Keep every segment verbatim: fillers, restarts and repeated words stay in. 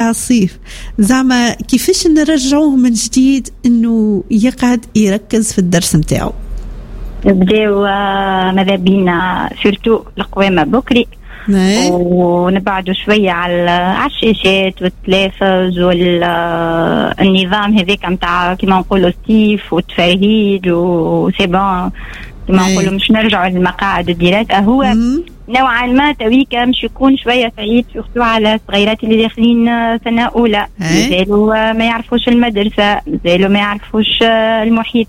متاع الصيف، زعما كيفاش نرجعوه من جديد انه يقعد يركز في الدرس متاعه؟ نبداو ماذا بينا سورتو القوامة بكري، ونبعدوا شوية على الشاشات والتلفز والنظام هذاك متاع كما نقولوا ستيف والتفرهيد وسيبان كما نقولوا، مش نرجعوا للمقاعد الدراسة. هو مم. نوعا ما تويكا مش يكون شوية سعيد سورتو على الصغيرات اللي داخلين سنة أولى، مازالوا ما يعرفوش المدرسة، مازالوا ما يعرفوش المحيط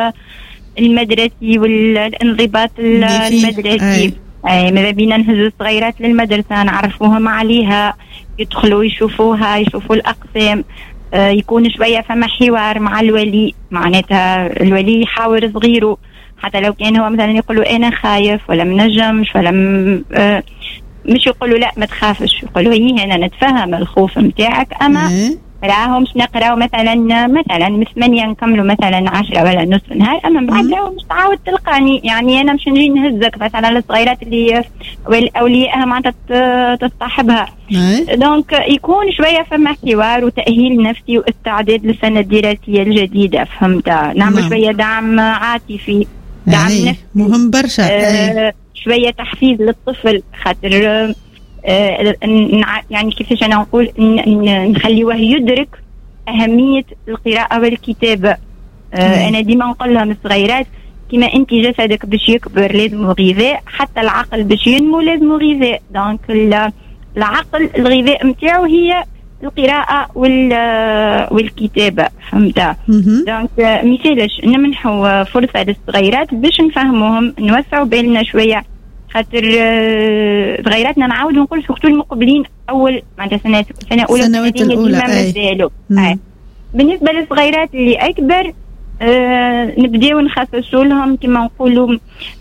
المدرسي والانضباط المدرسي. أي ماذا بينا نهزوا الصغيرات للمدرسة، نعرفوهم عليها، يدخلوا يشوفوها، يشوفوا الأقسام، آه يكون شوية فما حوار مع الولي، معناتها الولي يحاور صغيره حتى لو كان هو مثلا يقولوا أنا خايف ولا منجمش ولا م... آه مش يقولوا لا ما تخافش، يقولوا هي هنا نتفهم الخوف متاعك، أما راهم مش نقراو مثلا مثلا من ثمانية نكملوا مثلا عشرة ولا نصف نهار، اما بعد راهم مش تعاود تلقاني، يعني انا مش نجي نهزك مثلا الصغيرات اللي اوليائها معناتها تصاحبها. دونك يكون شويه فما حوار وتاهيل نفسي واستعداد للسنه الدراسيه الجديده، فهمت؟ نعمل شويه دعم عاطفي، دعم نفسي مهم برشا، آه شويه تحفيز للطفل، خاطر آه يعني كيفاش أنا نقول نخليه يدرك أهمية القراءة والكتابة. آه أنا ديما نقول لهم الصغيرات كما أنت جسدك باش يكبر لازم غذاء، حتى العقل باش ينمو لازم غذاء. دونك العقل الغذاء متاعه هي القراءة والكتابة، فهمت؟ دونك مثالش نمنحوا فرصة للصغيرات باش نفهموهم، نوسعوا بالنا شوية، خاطر صغيراتنا نعاود ونقول سورتو المقبلين اول معناتها سنه سنه اولى السنوات الاولى مازالوا. بالنسبه للصغيرات اللي اكبر آه نبداو نخصصوا لهم كما نقولوا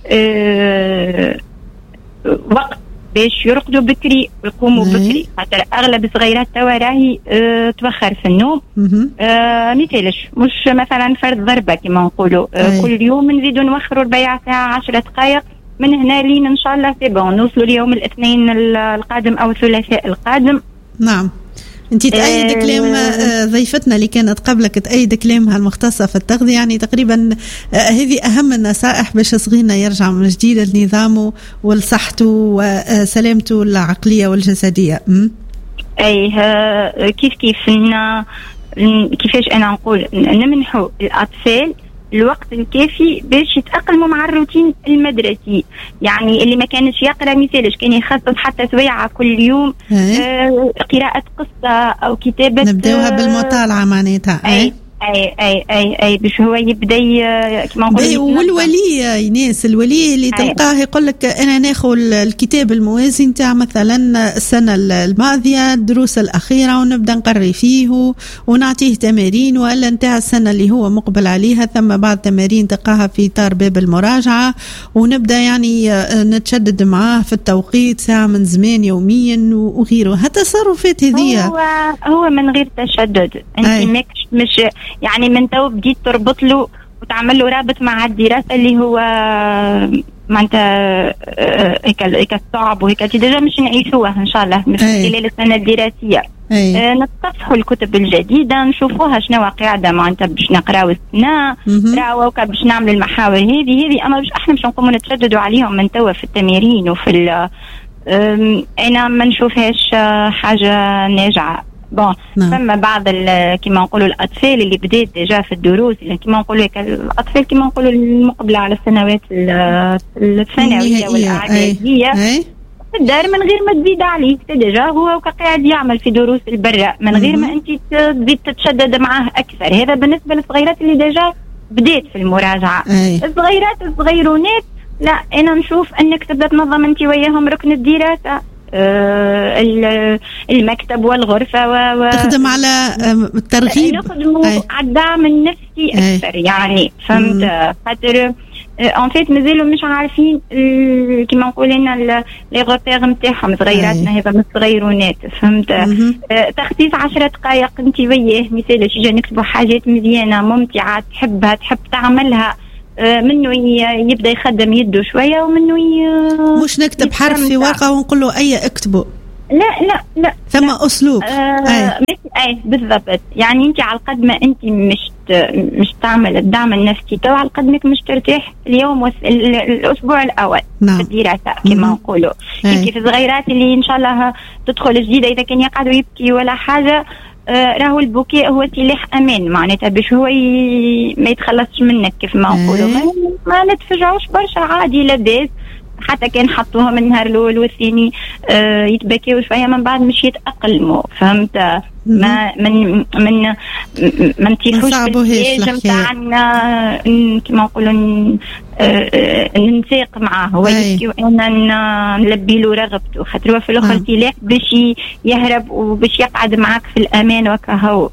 آه وقت باش يرقدوا بكري ويقوموا بكري، خاطر اغلب الصغيرات توا راهي آه توخر في النوم. آه مثالش مش مثلا فرد ضربه كما نقولوا، آه كل يوم نزيدوا نوخروا ربع ساعه عشرة دقائق، من هنا لين ان شاء الله سيبون نوصلوا اليوم الاثنين القادم او الثلاثاء القادم. نعم، انت تأيد آه كلام ضيفتنا اللي كانت قبلك، تأيد كلامها المختصة في التغذية، يعني تقريبا آه هذه اهم النصائح باش صغيرنا يرجع من جديد لنظامه ولصحته وسلامته العقلية والجسدية. م? اي كيف كيف كيفاش انا نقول نمنحوا الاطفال الوقت الكافي باش يتأقلموا مع الروتين المدرسي، يعني اللي ما كانش يقرأ مثالش كان يخصص حتى سويعة كل يوم آه قراءة قصة أو كتابة، نبدأوها بالمطالعة معناتها. أي أي أي أي أي باش هو يبدأ كما نقول. والولي ايناس الولي اللي تلقاه يقول لك أنا ناخذ الكتاب الموازي نتاع مثلا السنة الماضية الدروس الأخيرة ونبدأ نقري فيه ونعطيه تمارين، ولا نتاع السنة اللي هو مقبل عليها ثم بعض تمارين تلقاها في إطار باب المراجعة، ونبدأ يعني نتشدد معاه في التوقيت ساعة من زمان يوميا وغيره. هالتصرفات هذه هو هو من غير تشدد، أنت مش يعني من تو بديت تربط له وتعمل له رابط مع الدراسة اللي هو معناتها هيك هيك صعب وهيك ديجا مش نعيشوها ان شاء الله مش خلال السنة الدراسية. آه نتصفحوا الكتب الجديدة نشوفوها شنو قاعدة معناتها باش نقراو السنة راو باش نعمل المحاور هذه هذه اما باش احنا مش نقوموا نتشددوا عليهم من توا في التمارين وفي انا ما نشوفهاش حاجة ناجعة. بون ثم بعض كما نقولوا الاطفال اللي بدات ديجا في الدروس كما نقولوا الاطفال كما نقولوا المقبله على السنوات الثانويه والاعداديه في الدار من غير ما تزيد عليه ديجا هو قاعد يعمل في دروس البراء من غير ما انت تزيد تتشدد معاه اكثر. هذا بالنسبه للصغيرات اللي ديجا بدات في المراجعه. الصغيرات الصغيرونات لا انا نشوف انك تبدا تنظم انت وياهم ركن الدراسه آه المكتب والغرفة و... تخدم على الترغيب نخدموا على الدعم النفسي أكثر أي. يعني فهمت خاطر ان فيت مازالوا مش عارفين كما نقول لنا لي غوبير نتاعهم صغيراتنا هذا من الصغيرونات فهمت آه تخصيص عشرة دقائق انت وياه مثلا يجي نكتبوا حاجات مزيانة ممتعة تحبها تحب تعملها منه يبدأ يخدم يده شوية ومنه ي... مش نكتب حرف في ورقة ونقول له أي اكتبه لا لا لا ثم لا. أسلوب آه أي. أي بالضبط. يعني أنت على قد ما أنت مش مش تعمل الدعم النفسي تو على قد ما مش ترتاح اليوم والأسبوع الأول نعم. في الدراسة كما نقولوا. كيف الصغيرات اللي إن شاء الله تدخل جديدة إذا كان يقعدوا يبكي ولا حاجة آه راهو البكاء هو سلاح أمان معناتها باش هو ي... ما يتخلصش منك كيف ما نقولوا. ما, ما نتفجعوش برشا عادي لاباس حتى كان حطوها من النهار الأول والثاني آه يتبكيوا شوية من بعد مش يتأقلموا. فهمت؟ ما من من ما نتيحوش بالحاجة متاعنا كما نقولوا ننساق معاه هو يبكي وأنا نلبي له رغبته خاطر في الآخر سلاح باش يهرب وباش يقعد معك في الأمان وكهو.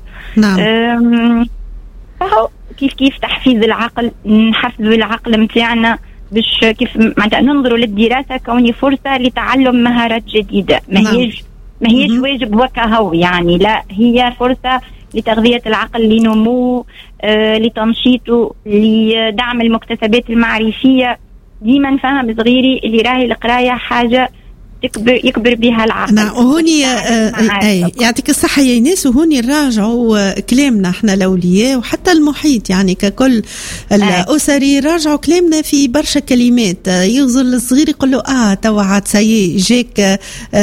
نعم. فهو كيف كيف تحفيز العقل نحفزوا العقل متاعنا باش كيف معناتها ننظروا للدراسة كوني فرصة لتعلم مهارات جديدة. ما هيش ما هيش واجب وكهو يعني لا هي فرصة لتغذية العقل لنمو آه لتنشيطه لدعم المكتسبات المعرفية. ديما نفهم صغيري اللي راهي القراية حاجة يكبر يكبر بها العقل. نعم وهوني اي يعطيك الصحه يا ايناس. وهوني نراجعوا كلامنا احنا الاولياء وحتى المحيط يعني ككل الاسري راجعوا كلامنا في برشا كلمات يغزل الصغير يقول له اه توا عاد سايي جاك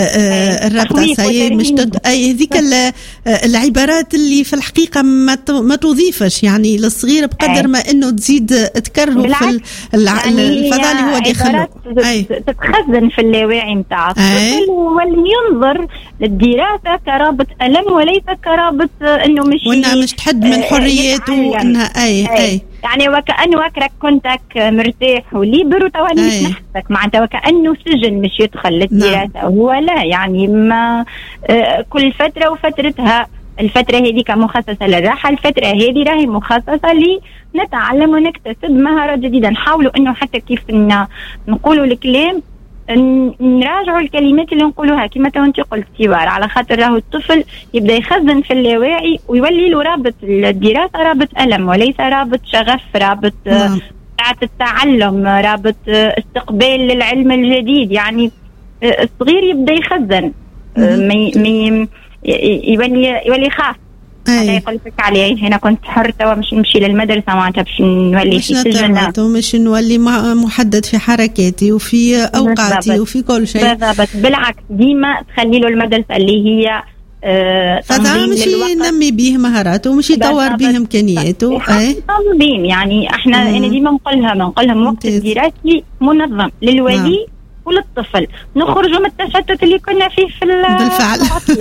الربطه سايي مش تد... اي هذيك العبارات اللي في الحقيقه ما ما توظيفش يعني للصغير بقدر ما انه تزيد تكرهه في الفضاء اللي هو داخله تتخزن في اللاوعي نتاع واللي ينظر للدراسة كرابط ألم وليس كرابط إنه مش وإنها مش تحد من حريته وإنها أي أي, أي. يعني وكأنه وكرك كنتك مرتاح وليبر وتواني مش نحسك معناتها وكأنه سجن مش يدخل للدراسة. نعم. هو لا يعني ما كل فترة وفترتها. الفترة هذه كمخصصة للراحة الفترة هذه راهي مخصصة لنتعلم ونكتسب مهارات جديدة. نحاولوا إنه حتى كيف نقولوا الكلام نراجعوا الكلمات اللي نقولوها كما انت قلتي وار على خاطر راهو الطفل يبدا يخزن في اللاواعي ويولي له رابط الدراسه رابط ألم وليس رابط شغف رابط نعم. التعلم رابط استقبال للعلم الجديد. يعني الصغير يبدا يخزن مي مي يولي يولي خاف هذا يقول لك عليه هنا كنت حر توا مش نمشي للمدرسة معناتها باش نولي في سجن ومش نولي محدد في حركاتي وفي أوقاتي بالضبط. وفي كل شيء بالضبط. بالعكس ديما تخلي له المدرسة اللي هي آه فده مش ينمي به مهاراته ومش يطور به إمكانياته. تنظيم يعني احنا أنا ديما نقولها نقولها وقت الدراسي منظم للولي نعم. وللطفل نخرجوا من التشتت اللي كنا فيه في بالفعل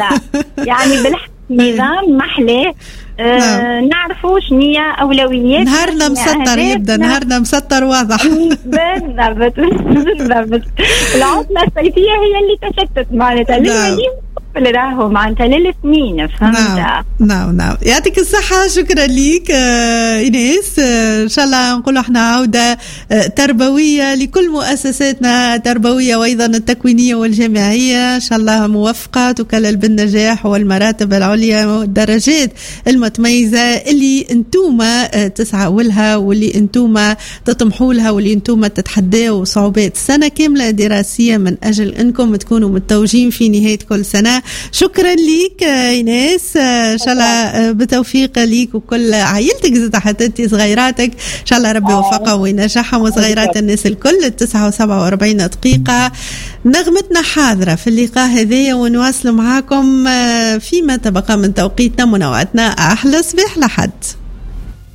يعني بالحق نظام محلاه آه نعرفوا شنية أولويات نهارنا مسطر يبدأ نهارنا مسطر واضح بالضبط بالضبط. العطلة الصيفية هي اللي تشتت معناتها للولي اللي راهو معناتها للاثنين. فهمت؟ نعم نعم نعم. يعطيك الصحة. شكرا ليك آه إيناس. آه إن شاء الله نقول احنا عودة آه تربوية لكل مؤسساتنا التربوية وأيضا التكوينية والجامعية. إن شاء الله موفقة تكلل بالنجاح والمراتب العليا والدرجات المتميزة اللي انتوما آه تسعوا لها واللي انتوما تطمحوا لها واللي انتوما تتحداوا صعوبات سنة كاملة دراسية من أجل أنكم تكونوا متوجين في نهاية كل سنة. شكرا ليك إيناس. ان شاء الله بتوفيق ليك وكل عائلتك زي حتى انت صغيراتك ان شاء الله ربي يوفقهم وينجحهم وصغيرات الناس الكل. التسعة وسبعة وأربعين دقيقة نغمتنا حاضرة في اللقاء هذايا ونواصل معاكم فيما تبقى من توقيتنا منوعتنا. أحلى صباح لحد.